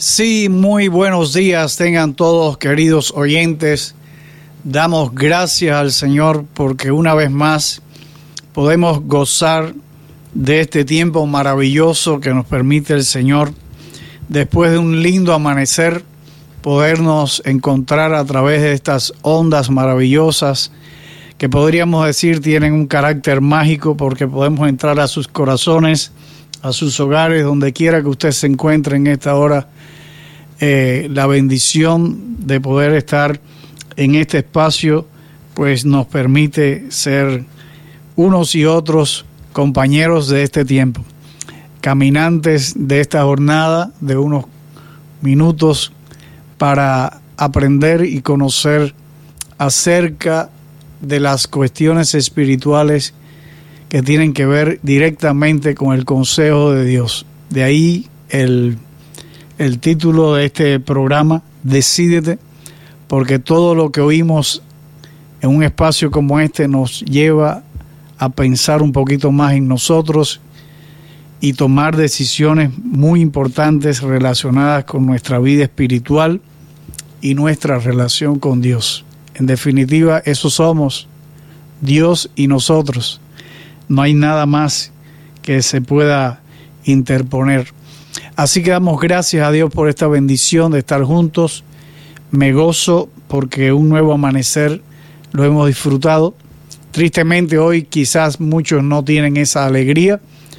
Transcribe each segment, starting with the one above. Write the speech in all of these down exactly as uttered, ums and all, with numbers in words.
Sí, muy buenos días tengan todos, queridos oyentes. Damos gracias al Señor porque una vez más podemos gozar de este tiempo maravilloso que nos permite el Señor. Después de un lindo amanecer, podernos encontrar a través de estas ondas maravillosas que podríamos decir tienen un carácter mágico porque podemos entrar a sus corazones, a sus hogares, donde quiera que usted se encuentre en esta hora. Eh, la bendición de poder estar en este espacio pues nos permite ser unos y otros compañeros de este tiempo, caminantes de esta jornada de unos minutos para aprender y conocer acerca de las cuestiones espirituales que tienen que ver directamente con el consejo de Dios. De ahí el El título de este programa, Decídete, porque todo lo que oímos en un espacio como este nos lleva a pensar un poquito más en nosotros y tomar decisiones muy importantes relacionadas con nuestra vida espiritual y nuestra relación con Dios. En definitiva, eso somos, Dios y nosotros. No hay nada más que se pueda interponer. Así que damos gracias a Dios por esta bendición de estar juntos. Me gozo porque un nuevo amanecer lo hemos disfrutado. Tristemente hoy quizás muchos no tienen esa alegría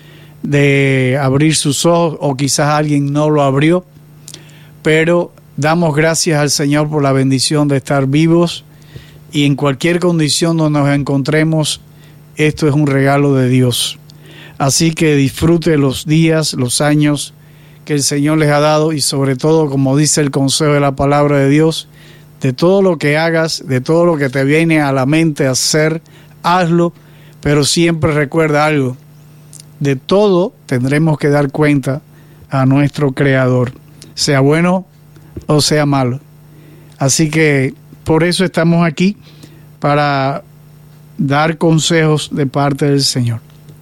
de abrir sus ojos o quizás alguien no lo abrió. Pero damos gracias al Señor por la bendición de estar vivos y en cualquier condición donde nos encontremos, esto es un regalo de Dios. Así que disfrute los días, los años que el Señor les ha dado y sobre todo, como dice el consejo de la palabra de Dios, de todo lo que hagas, de todo lo que te viene a la mente hacer, hazlo, pero siempre recuerda algo, de todo tendremos que dar cuenta a nuestro Creador, sea bueno o sea malo. Así que por eso estamos aquí, para dar consejos de parte del Señor.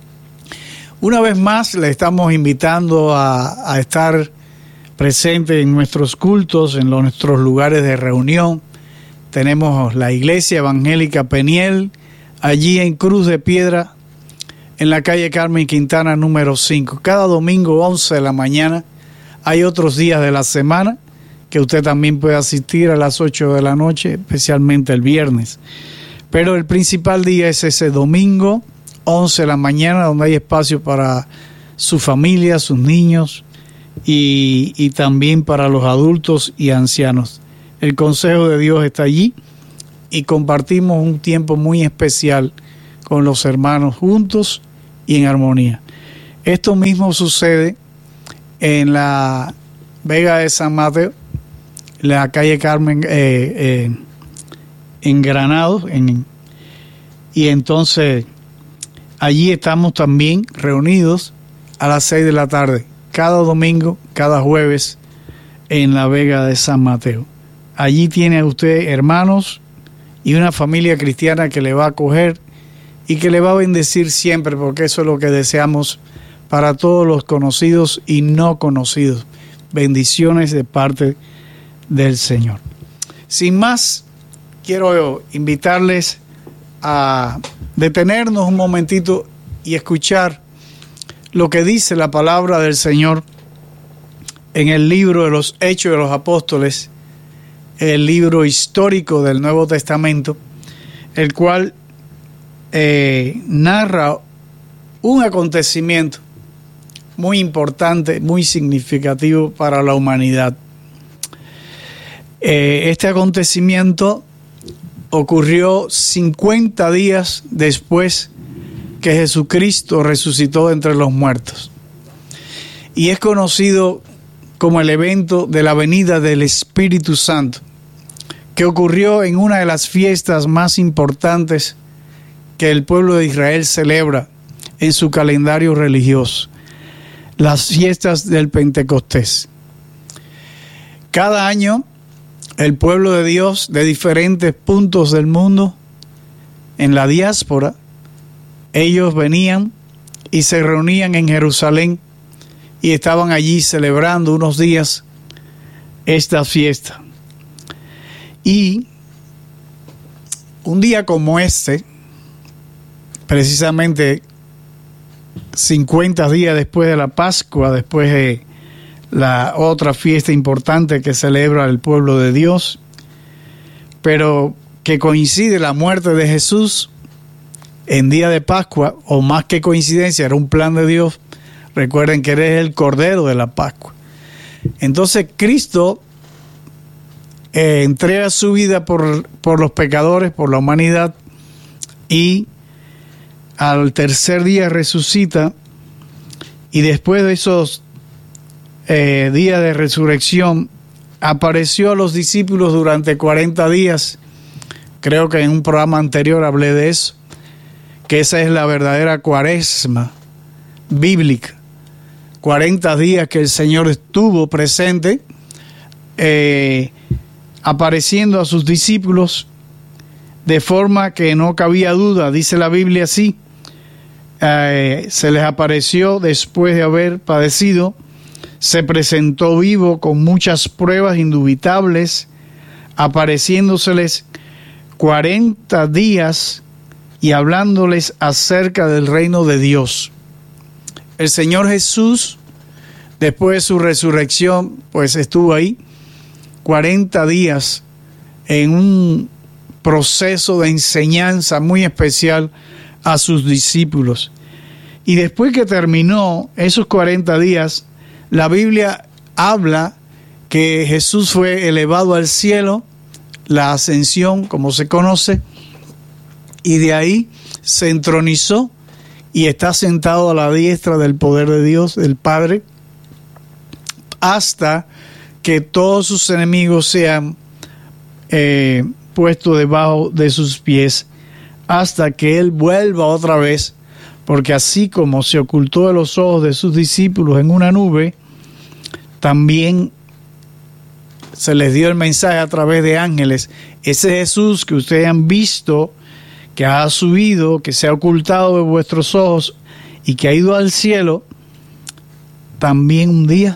Una vez más le estamos invitando a, a estar presente en nuestros cultos, en los, nuestros lugares de reunión. Tenemos la Iglesia Evangélica Peniel, allí en Cruz de Piedra, en la calle Carmen Quintana número cinco. Cada domingo once de la mañana. Hay otros días de la semana que usted también puede asistir a las ocho de la noche, especialmente el viernes. Pero el principal día es ese domingo, once de la mañana, donde hay espacio para su familia, sus niños y, y también para los adultos y ancianos. El consejo de Dios está allí y compartimos un tiempo muy especial con los hermanos juntos y en armonía. Esto mismo sucede en la Vega de San Mateo, la calle Carmen, eh, eh, en Granados, en, y entonces allí estamos también reunidos a las seis de la tarde, cada domingo, cada jueves, en la Vega de San Mateo. Allí tiene usted hermanos y una familia cristiana que le va a acoger y que le va a bendecir siempre, porque eso es lo que deseamos para todos los conocidos y no conocidos. Bendiciones de parte del Señor. Sin más, quiero invitarles a detenernos un momentito y escuchar lo que dice la palabra del Señor en el libro de los Hechos de los Apóstoles, el libro histórico del Nuevo Testamento, el cual eh, narra un acontecimiento muy importante, muy significativo para la humanidad. Eh, este acontecimiento ocurrió cincuenta días después que Jesucristo resucitó entre los muertos. Y es conocido como el evento de la venida del Espíritu Santo, que ocurrió en una de las fiestas más importantes que el pueblo de Israel celebra en su calendario religioso, las fiestas del Pentecostés. Cada año, el pueblo de Dios de diferentes puntos del mundo, en la diáspora, ellos venían y se reunían en Jerusalén y estaban allí celebrando unos días esta fiesta. Y un día como este, precisamente cincuenta días después de la Pascua, después de la otra fiesta importante que celebra el pueblo de Dios, pero que coincide la muerte de Jesús en día de Pascua, o más que coincidencia, era un plan de Dios. Recuerden que Él es el Cordero de la Pascua. Entonces Cristo eh, entrega su vida por, por los pecadores, por la humanidad, y al tercer día resucita, y después de esos eh, días de resurrección apareció a los discípulos durante cuarenta días. Creo que en un programa anterior hablé de eso, que esa es la verdadera cuaresma bíblica. cuarenta días que el Señor estuvo presente, eh, apareciendo a sus discípulos, de forma que no cabía duda. Dice la Biblia así: eh, se les apareció después de haber padecido, se presentó vivo con muchas pruebas indubitables, apareciéndoseles cuarenta días y hablándoles acerca del reino de Dios. El Señor Jesús, después de su resurrección, pues estuvo ahí cuarenta días en un proceso de enseñanza muy especial a sus discípulos. Y después que terminó esos cuarenta días, la Biblia habla que Jesús fue elevado al cielo, la ascensión, como se conoce, y de ahí se entronizó y está sentado a la diestra del poder de Dios, del Padre, hasta que todos sus enemigos sean eh, puestos debajo de sus pies, hasta que Él vuelva otra vez, porque así como se ocultó de los ojos de sus discípulos en una nube, también se les dio el mensaje a través de ángeles. Ese Jesús que ustedes han visto, que ha subido, que se ha ocultado de vuestros ojos y que ha ido al cielo, también un día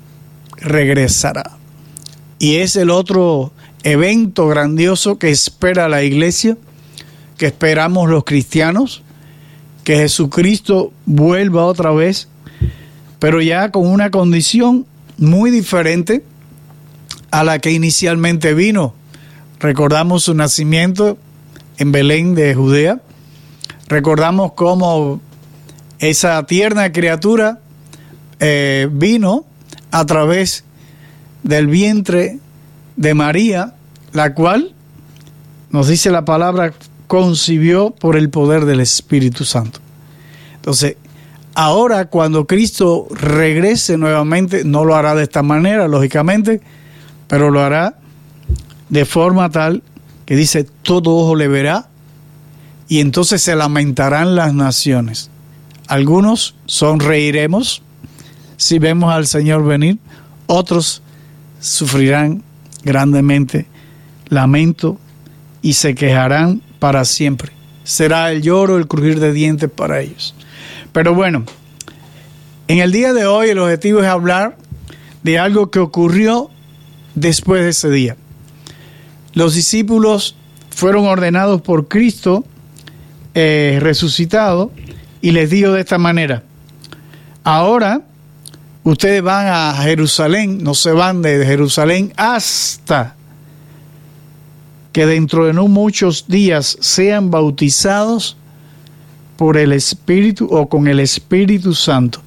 regresará. Y es el otro evento grandioso que espera la iglesia, que esperamos los cristianos, que Jesucristo vuelva otra vez, pero ya con una condición muy diferente a la que inicialmente vino. Recordamos su nacimiento en Belén de Judea. Recordamos cómo esa tierna criatura eh, vino a través del vientre de María, la cual, nos dice la palabra, concibió por el poder del Espíritu Santo. Entonces, ahora cuando Cristo regrese nuevamente, no lo hará de esta manera, lógicamente, pero lo hará de forma tal que dice: todo ojo le verá, y entonces se lamentarán las naciones. Algunos sonreiremos si vemos al Señor venir, otros sufrirán grandemente lamento y se quejarán para siempre. Será el lloro, el crujir de dientes para ellos. Pero bueno, en el día de hoy el objetivo es hablar de algo que ocurrió después de ese día. Los discípulos fueron ordenados por Cristo eh, resucitado, y les dijo de esta manera: ahora ustedes van a Jerusalén, no se van de Jerusalén hasta que dentro de no muchos días sean bautizados por el Espíritu o con el Espíritu Santo.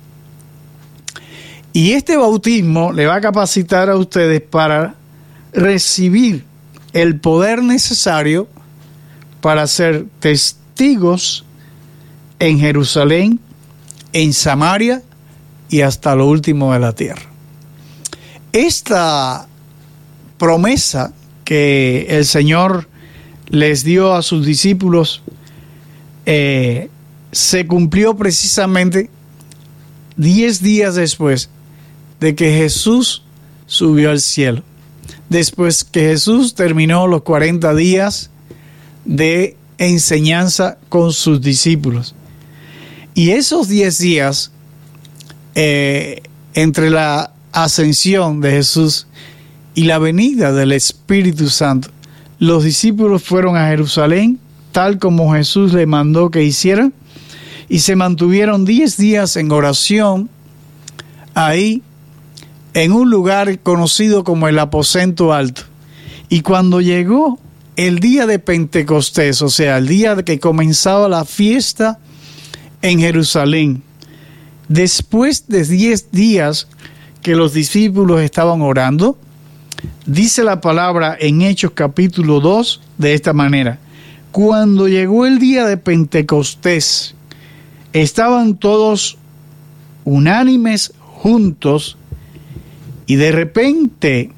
Y este bautismo le va a capacitar a ustedes para recibir el poder necesario para ser testigos en Jerusalén, en Samaria y hasta lo último de la tierra. Esta promesa que el Señor les dio a sus discípulos eh, se cumplió precisamente diez días después de que Jesús subió al cielo. Después que Jesús terminó los cuarenta días de enseñanza con sus discípulos. Y esos diez días, eh, entre la ascensión de Jesús y la venida del Espíritu Santo, los discípulos fueron a Jerusalén, tal como Jesús les mandó que hicieran, y se mantuvieron diez días en oración ahí, en un lugar conocido como el aposento alto. Y cuando llegó el día de Pentecostés, o sea, el día de que comenzaba la fiesta en Jerusalén, después de diez días que los discípulos estaban orando, dice la palabra en Hechos capítulo dos de esta manera: cuando llegó el día de Pentecostés, estaban todos unánimes juntos, y de repente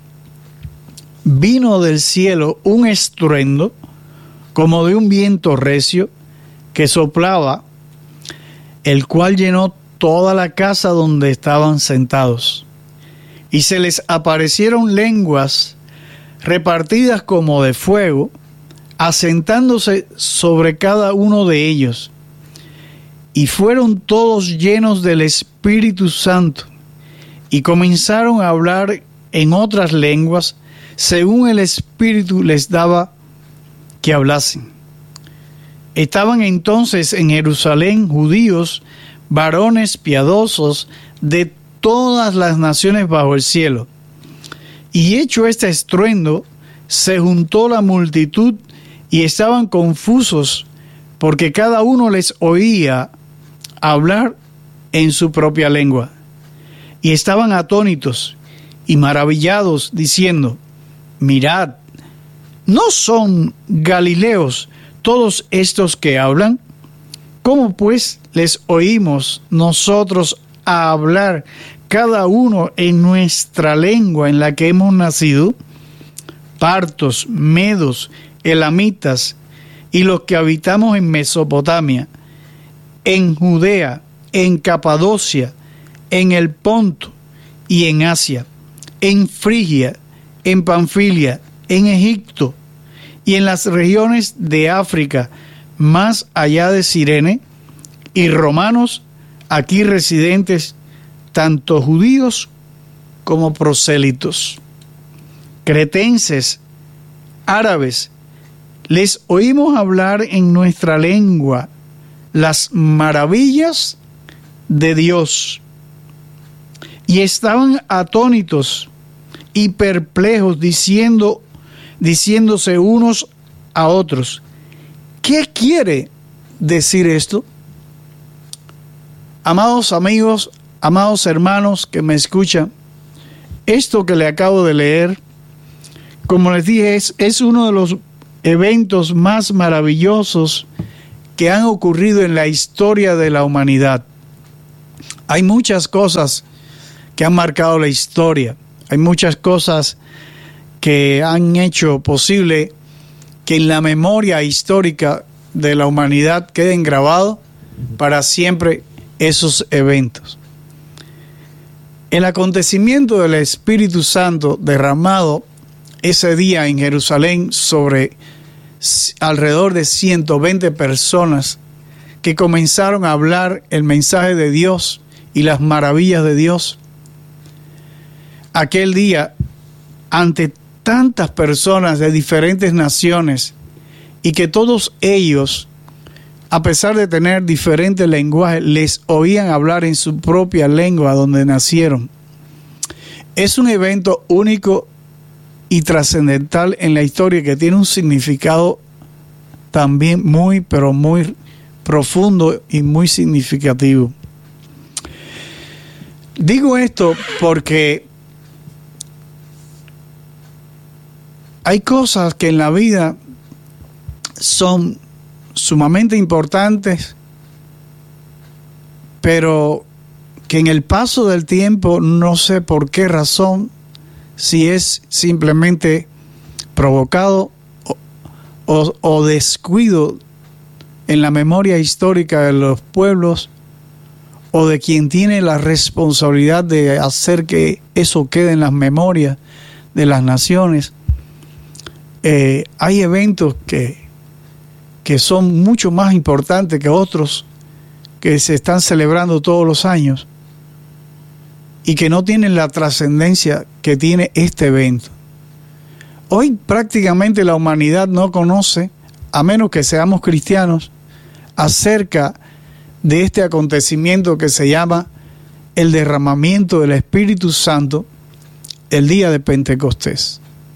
vino del cielo un estruendo como de un viento recio que soplaba, el cual llenó toda la casa donde estaban sentados. Y se les aparecieron lenguas repartidas como de fuego, asentándose sobre cada uno de ellos. Y fueron todos llenos del Espíritu Santo, y comenzaron a hablar en otras lenguas, según el Espíritu les daba que hablasen. Estaban entonces en Jerusalén judíos, varones piadosos de todas las naciones bajo el cielo. Y hecho este estruendo, se juntó la multitud y estaban confusos, porque cada uno les oía hablar en su propia lengua. Y estaban atónitos y maravillados, diciendo: mirad, ¿no son galileos todos estos que hablan? ¿Cómo pues les oímos nosotros a hablar cada uno en nuestra lengua en la que hemos nacido? Partos, medos, elamitas y los que habitamos en Mesopotamia, en Judea, en Capadocia, en el Ponto y en Asia, en Frigia, en Panfilia, en Egipto y en las regiones de África, más allá de Cirene, y romanos aquí residentes, tanto judíos como prosélitos, cretenses, árabes, les oímos hablar en nuestra lengua las maravillas de Dios. Y estaban atónitos y perplejos, diciendo, diciéndose unos a otros: ¿qué quiere decir esto? Amados amigos, amados hermanos que me escuchan, esto que le acabo de leer, como les dije, es, es uno de los eventos más maravillosos que han ocurrido en la historia de la humanidad. Hay muchas cosas que han marcado la historia. Hay muchas cosas que han hecho posible que en la memoria histórica de la humanidad queden grabados para siempre esos eventos. El acontecimiento del Espíritu Santo derramado ese día en Jerusalén sobre alrededor de ciento veinte personas que comenzaron a hablar el mensaje de Dios y las maravillas de Dios. Aquel día, ante tantas personas de diferentes naciones, y que todos ellos, a pesar de tener diferentes lenguajes, les oían hablar en su propia lengua donde nacieron. Es un evento único y trascendental en la historia, que tiene un significado también muy, pero muy profundo y muy significativo. Digo esto porque hay cosas que en la vida son sumamente importantes, pero que en el paso del tiempo, no sé por qué razón, si es simplemente provocado o, o, o descuido en la memoria histórica de los pueblos, o de quien tiene la responsabilidad de hacer que eso quede en las memorias de las naciones. Eh, hay eventos que, que son mucho más importantes que otros que se están celebrando todos los años y que no tienen la trascendencia que tiene este evento. hoy prácticamente la humanidad no conoce, a menos que seamos cristianos, acerca de este acontecimiento que se llama el derramamiento del Espíritu Santo el día de Pentecostés.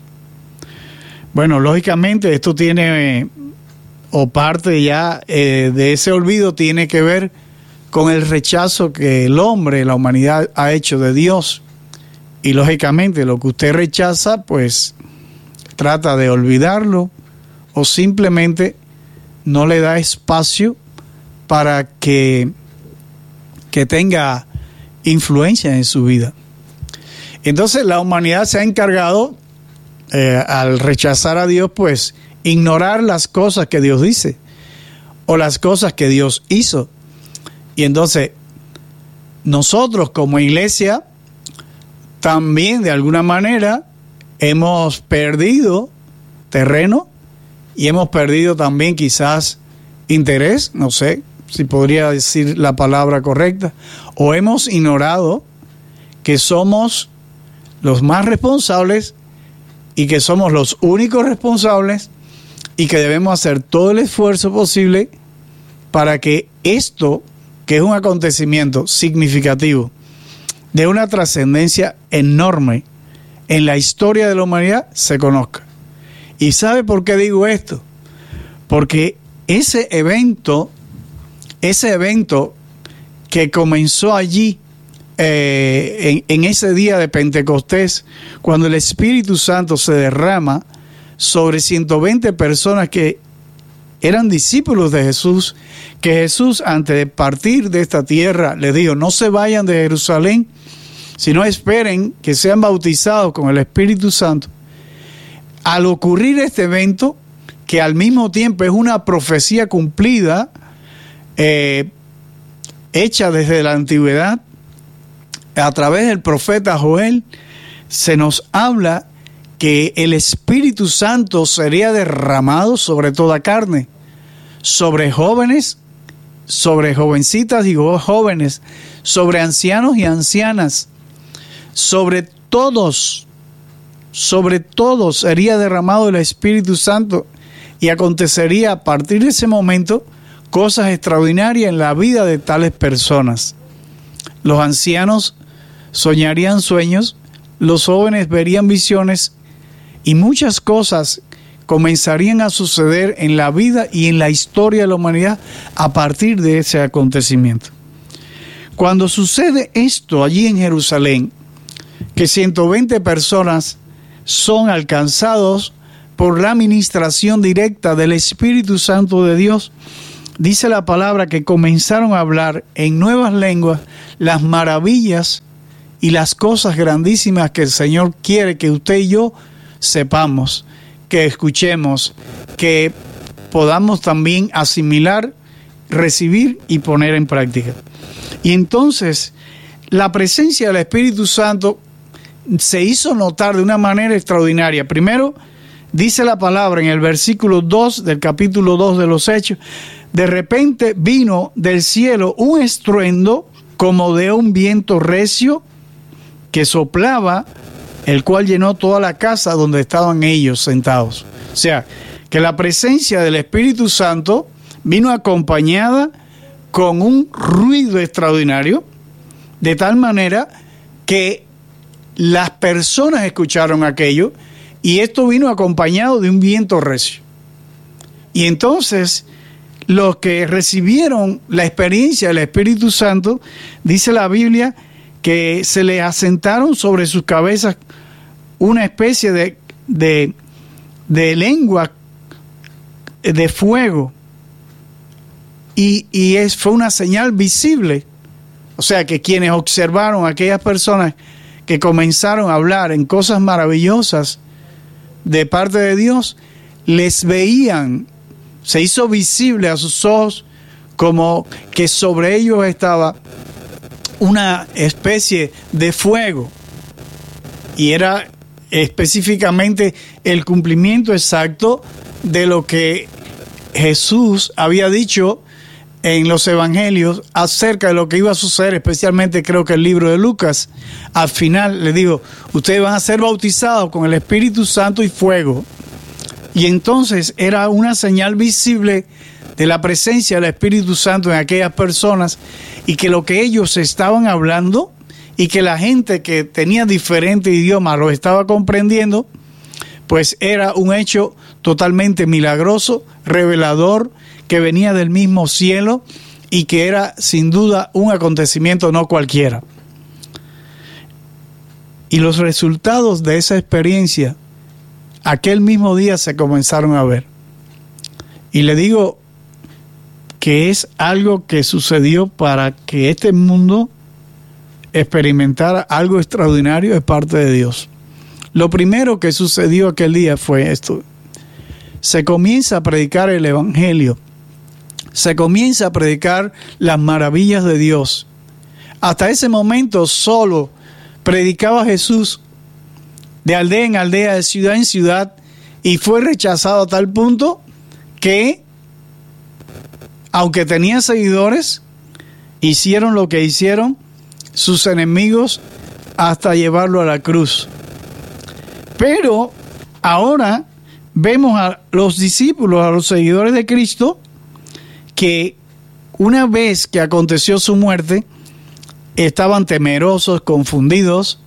Bueno, lógicamente esto tiene, eh, o parte ya eh, de ese olvido tiene que ver con el rechazo que el hombre, la humanidad, ha hecho de Dios. Y lógicamente lo que usted rechaza, pues trata de olvidarlo o simplemente no le da espacio para que, que tenga influencia en su vida. Entonces la humanidad se ha encargado, eh, al rechazar a Dios, pues ignorar las cosas que Dios dice o las cosas que Dios hizo. Y entonces nosotros como iglesia también de alguna manera hemos perdido terreno y hemos perdido también quizás interés, no sé si podría decir la palabra correcta, o hemos ignorado que somos los más responsables y que somos los únicos responsables y que debemos hacer todo el esfuerzo posible para que esto, que es un acontecimiento significativo, de una trascendencia enorme en la historia de la humanidad, se conozca. ¿Y sabe por qué digo esto? Porque ese evento, ese evento que comenzó allí, eh, en, en ese día de Pentecostés, cuando el Espíritu Santo se derrama sobre ciento veinte personas que eran discípulos de Jesús, que Jesús, antes de partir de esta tierra, les dijo: no se vayan de Jerusalén, sino esperen que sean bautizados con el Espíritu Santo. Al ocurrir este evento, que al mismo tiempo es una profecía cumplida, eh, hecha desde la antigüedad, a través del profeta Joel, se nos habla que el Espíritu Santo sería derramado sobre toda carne, sobre jóvenes, sobre jovencitas y jóvenes, sobre ancianos y ancianas, sobre todos, sobre todos sería derramado el Espíritu Santo, y acontecería a partir de ese momento cosas extraordinarias en la vida de tales personas. Los ancianos soñarían sueños, los jóvenes verían visiones y muchas cosas comenzarían a suceder en la vida y en la historia de la humanidad a partir de ese acontecimiento. Cuando sucede esto allí en Jerusalén, que ciento veinte personas son alcanzados por la ministración directa del Espíritu Santo de Dios, dice la palabra que comenzaron a hablar en nuevas lenguas las maravillas y las cosas grandísimas que el Señor quiere que usted y yo sepamos, que escuchemos, que podamos también asimilar, recibir y poner en práctica. Y entonces la presencia del Espíritu Santo se hizo notar de una manera extraordinaria. Primero, dice la palabra en el versículo dos del capítulo dos de los Hechos: de repente vino del cielo un estruendo como de un viento recio que soplaba, el cual llenó toda la casa donde estaban ellos sentados. O sea, que la presencia del Espíritu Santo vino acompañada con un ruido extraordinario, de tal manera que las personas escucharon aquello, y esto vino acompañado de un viento recio. Y entonces los que recibieron la experiencia del Espíritu Santo, dice la Biblia, que se les asentaron sobre sus cabezas una especie de, de, de lengua de fuego, y, y es, fue una señal visible. O sea que quienes observaron a aquellas personas que comenzaron a hablar en cosas maravillosas de parte de Dios, les veían, se hizo visible a sus ojos como que sobre ellos estaba una especie de fuego, y era específicamente el cumplimiento exacto de lo que Jesús había dicho en los evangelios acerca de lo que iba a suceder, especialmente creo que el libro de Lucas. Al final le digo, ustedes van a ser bautizados con el Espíritu Santo y fuego. Y entonces era una señal visible de la presencia del Espíritu Santo en aquellas personas, y que lo que ellos estaban hablando y que la gente que tenía diferentes idiomas lo estaba comprendiendo, pues era un hecho totalmente milagroso, revelador, que venía del mismo cielo y que era sin duda un acontecimiento no cualquiera. Y los resultados de esa experiencia aquel mismo día se comenzaron a ver. Y le digo que es algo que sucedió para que este mundo experimentara algo extraordinario de parte de Dios. Lo primero que sucedió aquel día fue esto. Se comienza a predicar el Evangelio. Se comienza a predicar las maravillas de Dios. Hasta ese momento solo predicaba Jesús de aldea en aldea, de ciudad en ciudad, y fue rechazado a tal punto que, aunque tenía seguidores, hicieron lo que hicieron sus enemigos hasta llevarlo a la cruz. Pero ahora vemos a los discípulos, a los seguidores de Cristo, que una vez que aconteció su muerte, estaban temerosos, confundidos.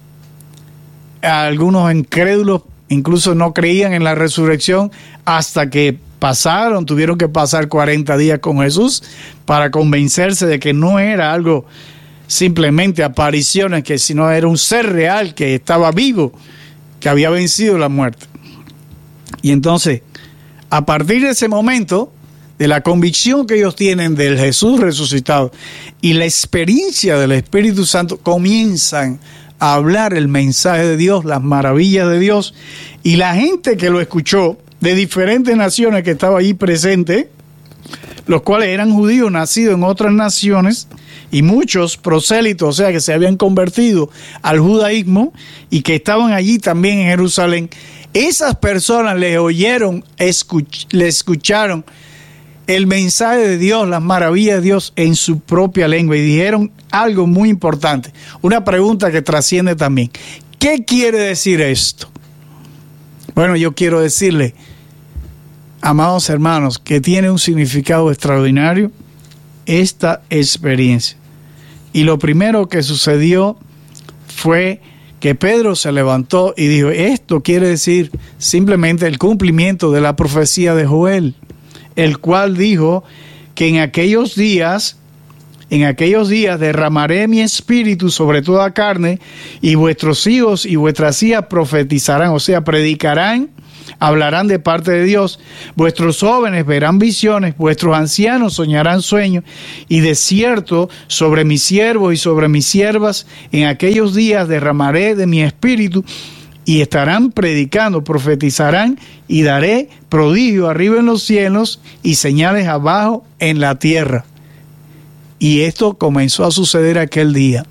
Algunos incrédulos incluso no creían en la resurrección hasta que pasaron, tuvieron que pasar cuarenta días con Jesús para convencerse de que no era algo simplemente apariciones, que sino era un ser real que estaba vivo, que había vencido la muerte. Y entonces, a partir de ese momento, de la convicción que ellos tienen del Jesús resucitado y la experiencia del Espíritu Santo, comienzan a hablar el mensaje de Dios, las maravillas de Dios, y la gente que lo escuchó de diferentes naciones que estaba allí presente, los cuales eran judíos nacidos en otras naciones, y muchos prosélitos, o sea que se habían convertido al judaísmo y que estaban allí también en Jerusalén, esas personas le oyeron, escuch- le escucharon el mensaje de Dios, las maravillas de Dios en su propia lengua, y dijeron algo muy importante, una pregunta que trasciende también. ¿Qué quiere decir esto? Bueno, yo quiero decirle, amados hermanos, que tiene un significado extraordinario esta experiencia. Y lo primero que sucedió fue que Pedro se levantó y dijo, esto quiere decir simplemente el cumplimiento de la profecía de Joel, el cual dijo que en aquellos días, en aquellos días derramaré mi espíritu sobre toda carne, y vuestros hijos y vuestras hijas profetizarán, o sea, predicarán, hablarán de parte de Dios, vuestros jóvenes verán visiones, vuestros ancianos soñarán sueños, y de cierto sobre mis siervos y sobre mis siervas en aquellos días derramaré de mi espíritu, y estarán predicando, profetizarán, y daré prodigio arriba en los cielos y señales abajo en la tierra. Y esto comenzó a suceder aquel día.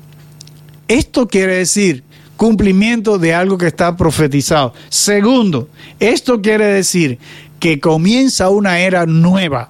Esto quiere decir cumplimiento de algo que está profetizado. Segundo, esto quiere decir que comienza una era nueva.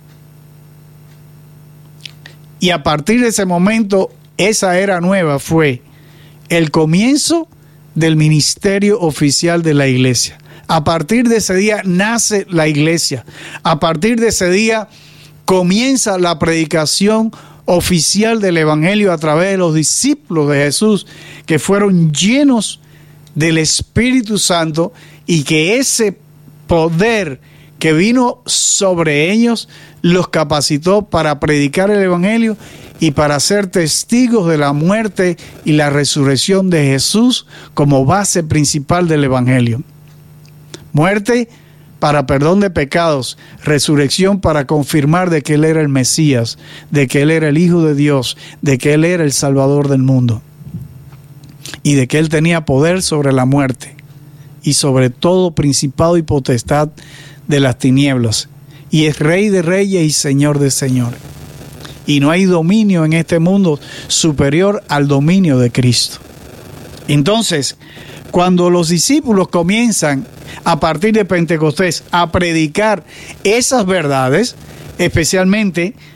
Y a partir de ese momento, esa era nueva fue el comienzo del ministerio oficial de la iglesia. A partir de ese día nace la iglesia. A partir de ese día comienza la predicación oficial del Evangelio a través de los discípulos de Jesús, que fueron llenos del Espíritu Santo, y que ese poder que vino sobre ellos los capacitó para predicar el Evangelio y para ser testigos de la muerte y la resurrección de Jesús como base principal del Evangelio. Muerte para perdón de pecados, resurrección para confirmar de que Él era el Mesías, de que Él era el Hijo de Dios, de que Él era el Salvador del mundo, y de que Él tenía poder sobre la muerte y sobre todo principado y potestad de las tinieblas, y es Rey de reyes y Señor de señores. Y no hay dominio en este mundo superior al dominio de Cristo. Entonces, cuando los discípulos comienzan a partir de Pentecostés a predicar esas verdades, especialmente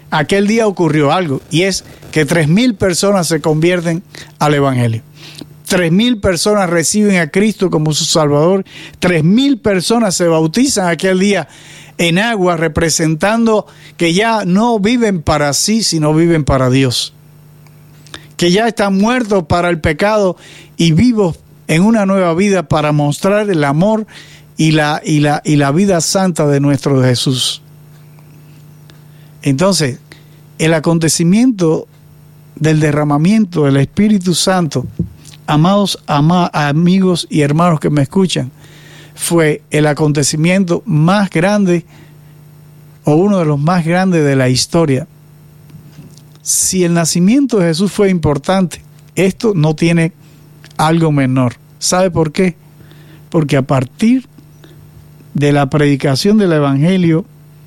aquel día ocurrió algo, y es que tres mil personas se convierten al Evangelio. Tres mil personas reciben a Cristo como su Salvador. Tres mil personas se bautizan aquel día en agua, representando que ya no viven para sí, sino viven para Dios. Que ya están muertos para el pecado y vivos en una nueva vida para mostrar el amor y la, y la, y la vida santa de nuestro Jesús. Entonces, el acontecimiento del derramamiento del Espíritu Santo, amados ama, amigos y hermanos que me escuchan, fue el acontecimiento más grande o uno de los más grandes de la historia. Si el nacimiento de Jesús fue importante, esto no tiene algo menor. ¿Sabe por qué? Porque a partir de la predicación del Evangelio,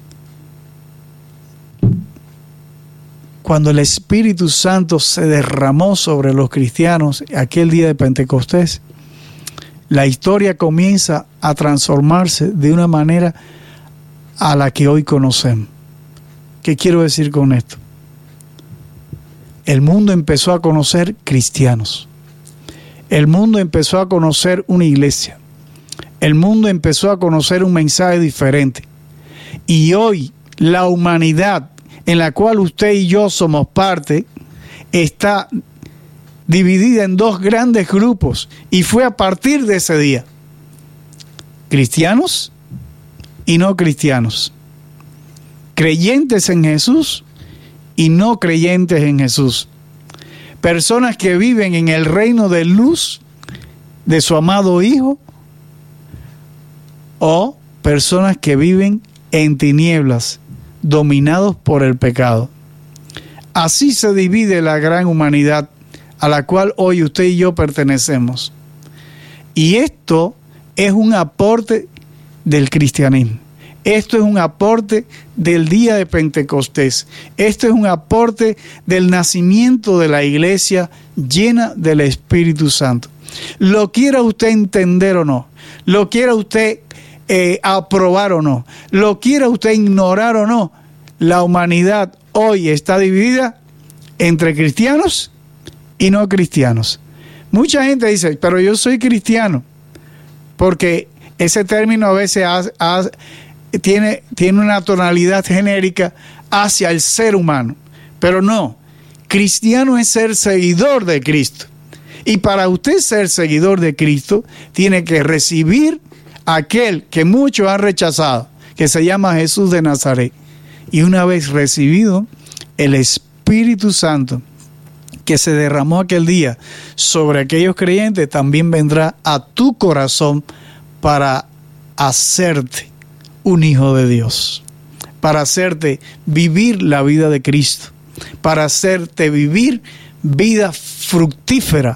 cuando el Espíritu Santo se derramó sobre los cristianos aquel día de Pentecostés, la historia comienza a transformarse de una manera a la que hoy conocemos. ¿Qué quiero decir con esto? El mundo empezó a conocer cristianos. El mundo empezó a conocer una iglesia. El mundo empezó a conocer un mensaje diferente. Y hoy la humanidad en la cual usted y yo somos parte está dividida en dos grandes grupos, y fue a partir de ese día: cristianos y no cristianos, creyentes en Jesús y no creyentes en Jesús, personas que viven en el reino de luz de su amado Hijo, o personas que viven en tinieblas, dominados por el pecado. Así se divide la gran humanidad a la cual hoy usted y yo pertenecemos. Y esto es un aporte del cristianismo. Esto es un aporte del día de Pentecostés. Esto es un aporte del nacimiento de la iglesia llena del Espíritu Santo. Lo quiera usted entender o no, lo quiera usted eh, aprobar o no, lo quiera usted ignorar o no, la humanidad hoy está dividida entre cristianos y no cristianos. Mucha gente dice, pero yo soy cristiano, porque ese término a veces ha, ha, tiene, tiene una tonalidad genérica hacia el ser humano, pero no, cristiano es ser seguidor de Cristo. Y para usted ser seguidor de Cristo, tiene que recibir a aquel que muchos han rechazado, que se llama Jesús de Nazaret. Y una vez recibido el Espíritu Santo que se derramó aquel día sobre aquellos creyentes, también vendrá a tu corazón para hacerte un hijo de Dios, para hacerte vivir la vida de Cristo, para hacerte vivir vida fructífera